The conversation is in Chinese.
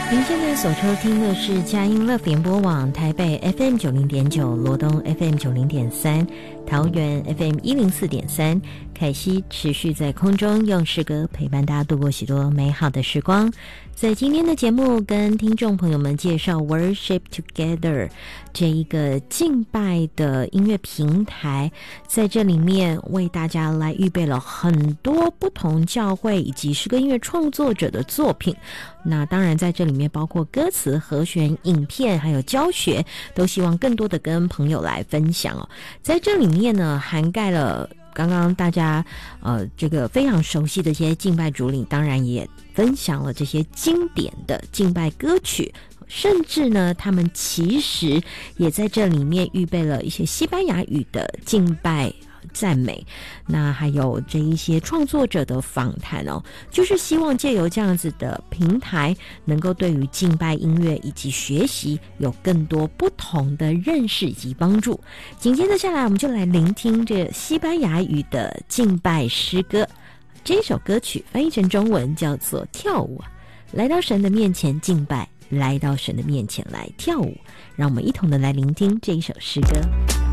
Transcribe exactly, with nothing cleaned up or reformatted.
您现在所收听的是佳音乐联播网台北 F M 九零点九、罗东 F M 九零点三、桃园 F M 一零四点三。凯西持续在空中用诗歌陪伴大家度过许多美好的时光。在今天的节目，跟听众朋友们介绍 Worship Together 这一个敬拜的音乐平台，在这里面为大家来预备了很多不同教会以及诗歌音乐创作者的作品。那当然在这里面包括歌词、和弦、影片还有教学，都希望更多的跟朋友来分享哦。在这里面呢，涵盖了刚刚大家呃这个非常熟悉的这些敬拜主领，当然也分享了这些经典的敬拜歌曲，甚至呢他们其实也在这里面预备了一些西班牙语的敬拜赞美，那还有这一些创作者的访谈哦，就是希望借由这样子的平台，能够对于敬拜音乐以及学习有更多不同的认识以及帮助。紧接着下来，我们就来聆听这西班牙语的敬拜诗歌。这首歌曲翻译成中文叫做《跳舞》，来到神的面前敬拜，来到神的面前来跳舞。让我们一同的来聆听这一首诗歌。